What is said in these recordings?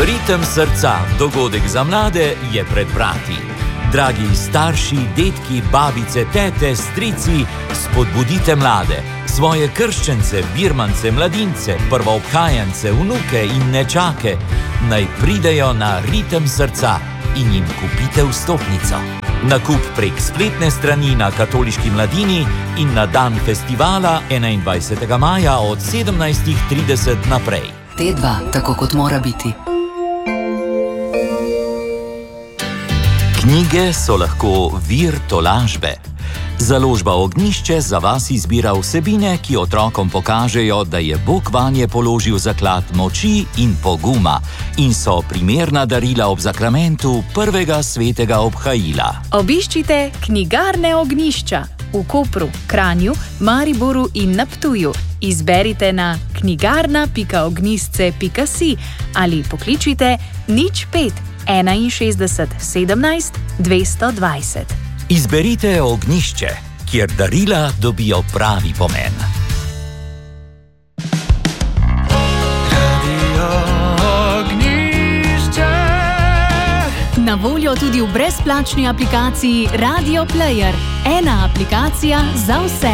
Ritem srca, dogodek za mlade, je pred vrati. Dragi starši, dedki, babice, tete, strici, spodbudite mlade, svoje krščence, birmance, mladince, prvoobhajance, vnuke in nečake, naj pridejo na Ritem srca in jim kupite vstopnico. Nakup prek spletne strani na Katoliški mladini in na dan festivala 21. maja od 17:30 naprej. Te dva, tako kot mora biti. Knjige so lahko vir tolažbe. Založba Ognjišče za vas izbira vsebine, ki otrokom pokažejo, da je Bog vanje položil zaklad moči in poguma in so primerna darila ob zakramentu prvega svetega obhajila. Obiščite knjigarne Ognjišča v Kopru, Kranju, Mariboru in na Ptuju. Izberite na knjigarna.ognjisce.si ali pokličite 05 61 17 220. Izberite Ognjišče, kjer darila dobijo pravi pomen. Na voljo tudi v brezplačni aplikaciji Radio Player. Ena aplikacija za vse.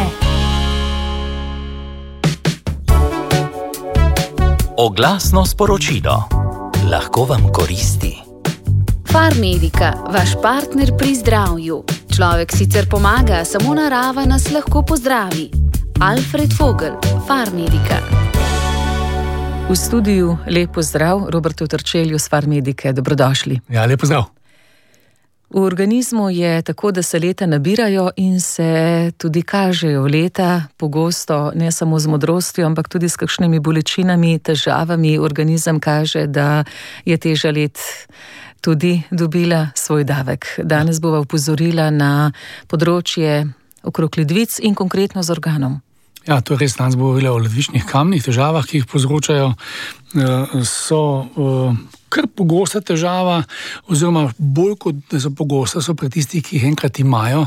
Oglasno sporočilo. Lahko vam koristi. Farmedika, vaš partner pri zdravju. Človek sicer pomaga, samo narava nas lahko pozdravi. Alfred Vogel, Farmedika. V studiu lep pozdrav Robertu Trčelju z Farmedike. Dobrodošli. Ja, lep pozdrav. V organizmu je tako, da se leta nabirajo in se tudi kažejo leta, pogosto ne samo z modrostjo, ampak tudi s kakšnimi bolečinami, težavami. Organizem kaže, da je teža let tudi dobila svoj davek. Danes bova opozorila na področje okrog ledvic in konkretno z organom. Ja, to je res, danes bo govorila o ledvičnih kamnih, težavah, ki jih povzročajo. So kar pogosta težava, oziroma bolj kot da so pogosta, so pri tistih, ki jih enkrat imajo,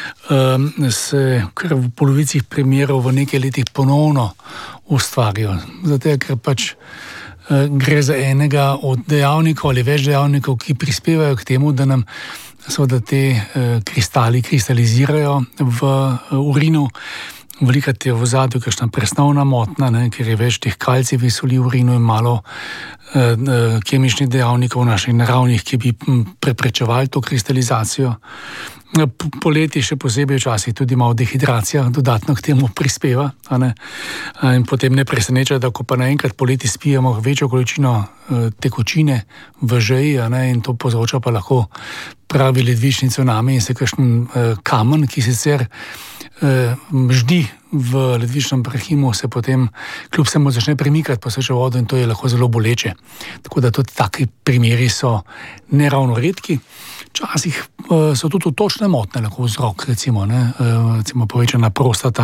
se kar v polovici primerov v nekaj letih ponovno ustvarijo. Zato, ker pač gre za enega od dejavnikov ali več dejavnikov, ki prispevajo k temu, da nam seveda te kristali kristalizirajo v urinu. Velikrat je v ozadju kakšna presnovna motnja, ker je več teh kalcijevih soli v urinu in malo kemičnih dejavnikov naših naravnih, ki bi preprečevali to kristalizacijo. Poleti še posebej včasih tudi malo dehidracija dodatno k temu prispeva. In potem ne preseneča, da ko pa naenkrat poleti spijemo večjo količino tekočine v žeji, in to povzroča pa lahko pravi ledvični cunami in se kakšen kamen, ki sicer ždi v ledvičnem prahimu, se potem kljub vsemu začne premikati po sečo vodo in to je lahko zelo boleče. Tako da tudi taki primeri so neravno redki. Včasih so tudi točne motnje lahko vzrok, recimo povečana prostata,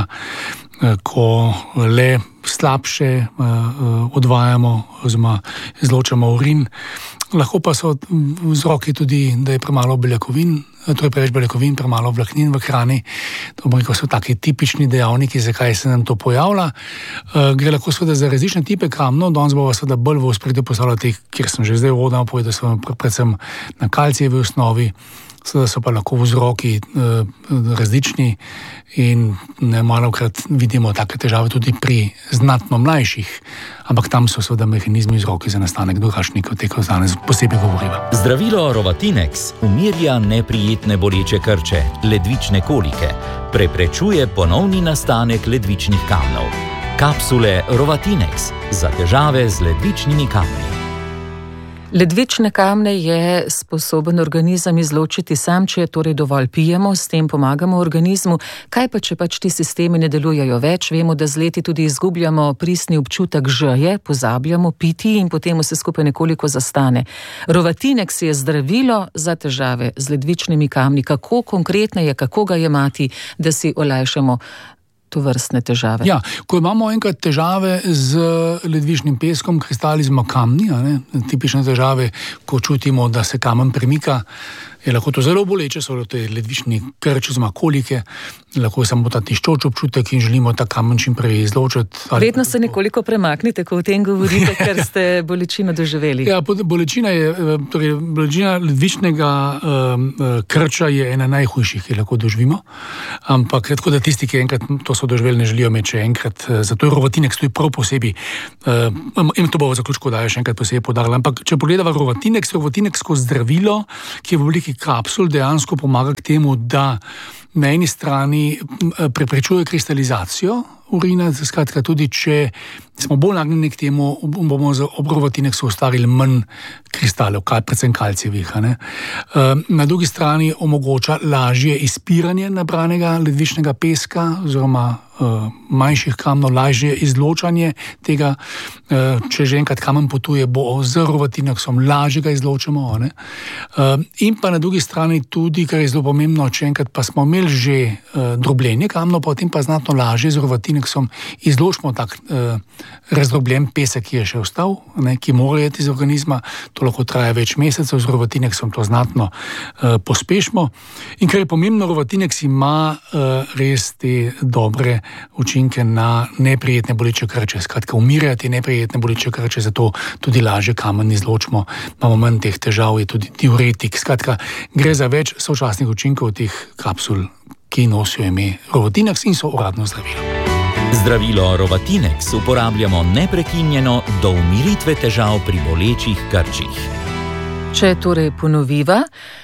ko le slabše odvajamo oziroma izločamo urin. Lahko pa so vzroki tudi, da je premalo beljakovin, torej preveč beljakovin, premalo vlaknin v hrani. To so taki tipični dejavniki, zakaj se nam to pojavlja. Gre lahko seveda za različne tipe kamnov, danes bova seveda bolj v ospredju postavljati, kjer sem že zdaj uvodno povedal, so predvsem na kalcijevi osnovi, seveda so pa lahko vzroki različni in malokrat vidimo take težave tudi pri znatno mlajših, ampak tam so seveda mehanizmi vzroki za nastanek drugačnih, o teh danes posebej govoriva. Zdravilo Rovatinex umirja neprijetne boleče krče, ledvične kolike, preprečuje ponovni nastanek ledvičnih kamnov. Kapsule Rovatinex za težave z ledvičnimi kamni. Ledvične kamne je sposoben organizem izločiti sam, če je torej dovolj pijemo, s tem pomagamo organizmu. Kaj pa, če pač ti sistemi ne delujejo več? Vemo, da z leti tudi izgubljamo pristni občutek žeje, pozabljamo piti in potem vse skupaj nekoliko zastane. Rovatinex je zdravilo za težave z ledvičnimi kamni. Kako konkretno je, kako ga jemati, da si olajšamo to vrstne težave? Ja, ko imamo enkrat težave z ledvičnim peskom, kristalizma kamni, tipične težave, ko čutimo, da se kamen premika, je lahko to zelo boleče, so te ledvični krči, oziroma kolike, lahko je samo ta tiščoč občutek in želimo ta kamen čim prej izločiti. Vedno se nekoliko premaknite, ko o tem govorite, ker ste bolečino doživeli. Ja, bolečina ledvičnega krča je ena najhujših, ki lahko doživimo, ampak tako da tisti, ki enkrat to so doživeli, ne želijo imeti še enkrat, zato je Rovatineks tudi prav posebej, in to bo v zaključku daje še enkrat posebej podarila, ampak če pogledava Rovatineksko zdravilo, ki je v obliki kapsul, dejansko pomaga k temu, da na eni strani preprečuje kristalizacijo urina, skratka tudi, če smo bolj nagnjeni k temu, bomo ob Rovatineksu ustvarili manj kristalov, predvsem kalcijevih. Na drugi strani omogoča lažje izpiranje nabranega ledvičnega peska, oziroma manjših kamnov, lažje izločanje tega, če že enkrat kamen potuje, bo z Rovatineksom lažje ga izločimo. In pa na drugi strani tudi, kar je zelo pomembno, če enkrat pa smo imeli že drobljenje kamnov, potem pa znatno lažje z Rovatineksom izločimo tak razdrobljen pesek, ki je še ostal, ki mora jeti iz organizma, to lahko traja več mesecev, z Rovatineksom to znatno pospešimo. In kar je pomembno, Rovatineks ima res te dobre učinke na neprijetne boleče krče, skratka umirjajo te neprijetne boleče krče, zato tudi lažje kamen izločimo, imamo manj teh težav, je tudi diuretik, skratka gre za več sočasnih učinkov teh kapsul, ki nosijo ime Rovatineks in so uradno zdravilo. Zdravilo Rovatineks uporabljamo neprekinjeno do umiritve težav pri bolečih krčih. Če torej ponoviva,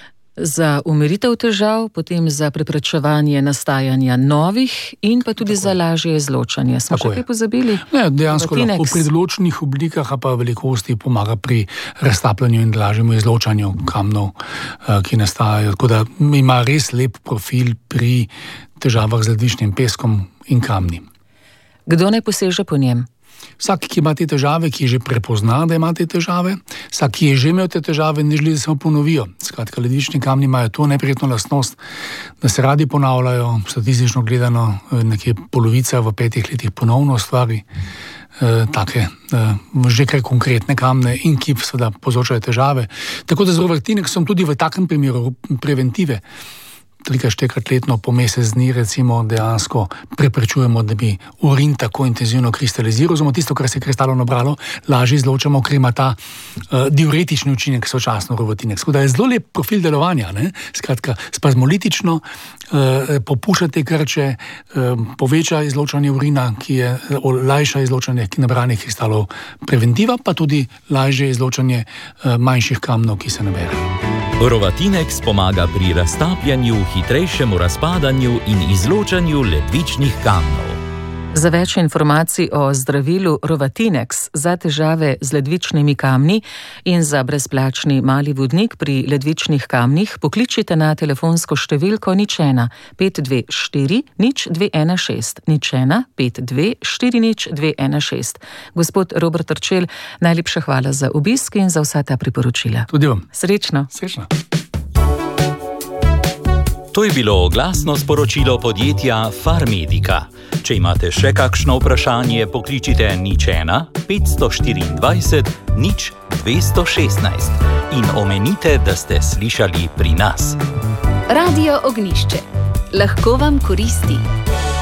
za umiritev težav, potem za preprečevanje nastajanja novih in pa tudi za lažje izločanje. Smo še kaj pozabili? Ne, dejansko Rovatineks lahko pri določenih oblikah, a pa velikosti pomaga pri raztapljanju in lažjemu izločanju kamnov, ki nastajajo. Tako da ima res lep profil pri težavah z ledvičnim peskom in kamni. Kdo naj poseže po njem? Vsak, ki ima te težave, ki že prepozna, da ima te težave, vsak, ki je že imel te težave, ne želi, da se mu ponovijo. Skratka, ledvični kamni imajo to neprijetno lastnost, da se radi ponavljajo, statistično gledano, nekje polovica v 5 letih ponovno ustvari take že kaj konkretne kamne in ki seveda povzročajo težave. Tako da z Rovatineksom tudi v takem primeru preventive 3-4 letno po mesec dni recimo dejansko preprečujemo, da bi urin tako intenzivno kristaliziral, oziroma tisto, kar se je kristalov nabralo, lažje izločamo, ker ima ta diuretični učinek sočasno Rovatineks. Tako da je zelo lep profil delovanja, skratka spazmolitično popušča te krče, poveča izločanje urina, ki je lajša izločanje nabranih kristalov, preventiva pa tudi lažje izločanje manjših kamnov, ki se naberajo. Rovatineks pomaga pri raztapljanju, hitrejšemu razpadanju in izločanju ledvičnih kamnov. Za več informacij o zdravilu Rovatineks za težave z ledvičnimi kamni in za brezplačni mali vodnik pri ledvičnih kamnih pokličite na telefonsko številko 01 524 0216 01 524 0216. Gospod Robert Terčelj, najlepša hvala za obisk in za vsa ta priporočila. Tudi vam. Srečno. Srečno. To je bilo oglasno sporočilo podjetja Farmedika. Če imate še kakšno vprašanje, pokličite 01 524 0216 in omenite, da ste slišali pri nas. Radio Ognjišče. Lahko vam koristi.